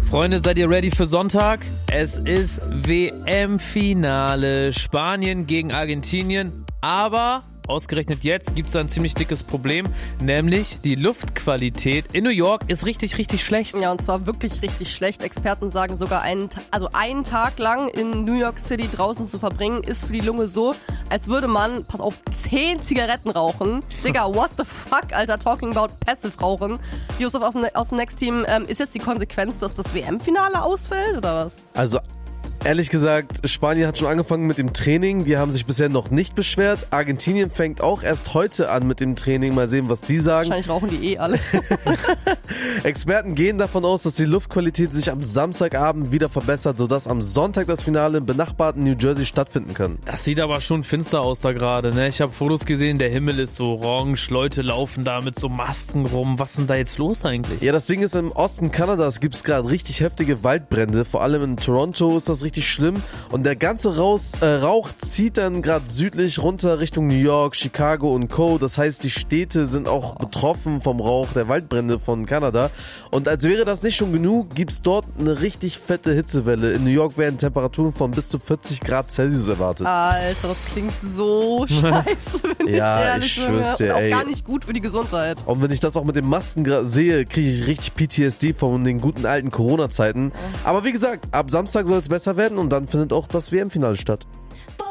Freunde, seid ihr ready für Sonntag? Es ist WM-Finale. Spanien gegen Argentinien. Aber ausgerechnet jetzt gibt es ein ziemlich dickes Problem, nämlich die Luftqualität in New York ist richtig, richtig schlecht. Ja, und zwar wirklich richtig schlecht. Experten sagen sogar, einen Tag lang in New York City draußen zu verbringen, ist für die Lunge so, als würde man, pass auf, 10 Zigaretten rauchen. Digga, what the fuck, Alter, talking about passive rauchen. Yusuf aus dem Next Team, ist jetzt die Konsequenz, dass das WM-Finale ausfällt, oder was? Also, ehrlich gesagt, Spanien hat schon angefangen mit dem Training. Die haben sich bisher noch nicht beschwert. Argentinien fängt auch erst heute an mit dem Training. Mal sehen, was die sagen. Wahrscheinlich rauchen die alle. Experten gehen davon aus, dass die Luftqualität sich am Samstagabend wieder verbessert, sodass am Sonntag das Finale im benachbarten New Jersey stattfinden kann. Das sieht aber schon finster aus da gerade, ne? Ich habe Fotos gesehen, der Himmel ist so orange, Leute laufen da mit so Masken rum. Was ist denn da jetzt los eigentlich? Ja, das Ding ist, im Osten Kanadas gibt es gerade richtig heftige Waldbrände. Vor allem in Toronto ist das richtig schlimm. Und der ganze Rauch zieht dann gerade südlich runter Richtung New York, Chicago und Co. Das heißt, die Städte sind auch betroffen vom Rauch der Waldbrände von Kanada. Und als wäre das nicht schon genug, gibt es dort eine richtig fette Hitzewelle. In New York werden Temperaturen von bis zu 40 Grad Celsius erwartet. Alter, das klingt so scheiße, wenn ja, ich ehrlich ich schwör's bin. dir, Auch ey. gar nicht gut für die Gesundheit. Und wenn ich das auch mit den Masken sehe, kriege ich richtig PTSD von den guten alten Corona-Zeiten. Aber wie gesagt, ab Samstag soll es besser werden und dann findet auch das WM-Finale statt.